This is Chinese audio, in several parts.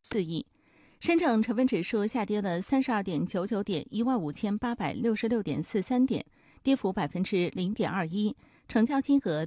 4亿。深证成分指数下跌了32.99点，15866.43点，跌幅0.21%，成交金额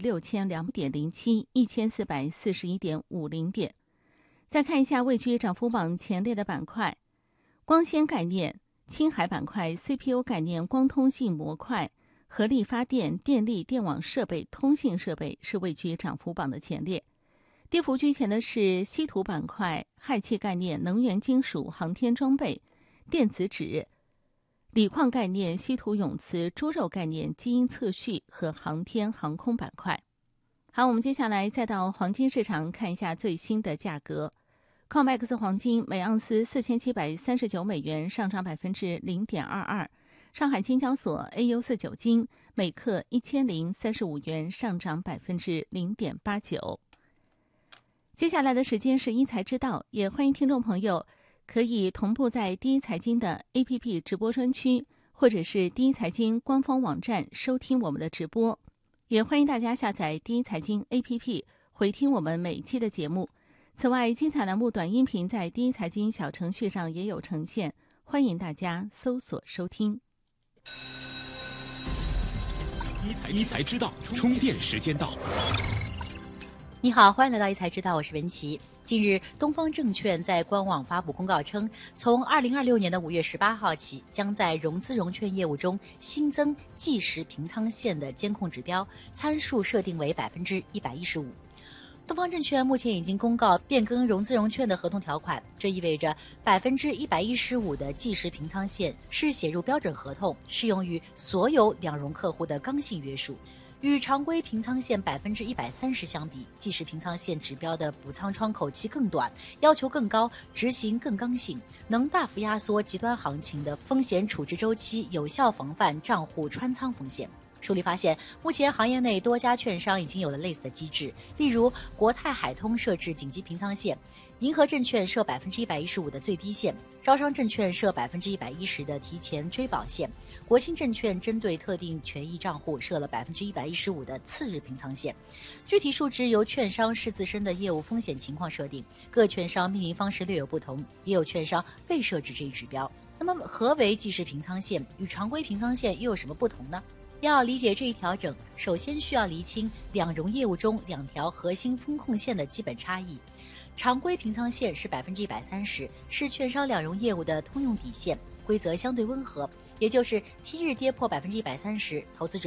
6207.071441.50点。再看一下位居涨幅榜前列的板块，光纤概念、青海板块、CPU 概念、光通信模块、合力发电、电力电网设备、通信设备是位居涨幅榜的前列。跌幅居前的是稀土板块、氦气概念、能源金属、航天装备、电子纸、锂矿概念、稀土永磁、猪肉概念、基因测序和航天航空板块。好，我们接下来再到黄金市场看一下最新的价格。COMEX 黄金每盎司4739美元，上涨0.22%。上海金交所 AU49 金每克1035元，上涨0.89%。接下来的时间是一财知道，也欢迎听众朋友可以同步在第一财经的 APP 直播专区，或者是第一财经官方网站收听我们的直播。也欢迎大家下载第一财经 APP 回听我们每一期的节目。此外，精彩栏目短音频在第一财经小程序上也有呈现，欢迎大家搜索收听。 一财知道，充电时间到。 你好，欢迎来到一财知道，我是文琪。近日，东方证券在官网发布公告称，从2026年的5月18号起，将在融资融券业务中新增计时平仓线的监控指标，参数设定为115%。东方证券目前已经公告变更融资融券的合同条款，这意味着115%的计时平仓线是写入标准合同，适用于所有两融客户的刚性约束。与常规平仓线130%相比，计时平仓线指标的补仓窗口期更短，要求更高，执行更刚性，能大幅压缩极端行情的风险处置周期，有效防范账户穿仓风险。梳理发现，目前行业内多家券商已经有了类似的机制，例如国泰海通设置紧急平仓线，银河证券设115%的最低线，招商证券设110%的提前追保线，国信证券针对特定权益账户设了115%的次日平仓线。具体数值由券商视自身的业务风险情况设定，各券商命名方式略有不同，也有券商未设置这一指标。那么何为计时平仓线？与常规平仓线又有什么不同呢？要理解这一调整，首先需要厘清两融业务中两条核心风控线的基本差异。常规平仓线是130%，是券商两融业务的通用底线，规则相对温和，也就是T日跌破130%，投资者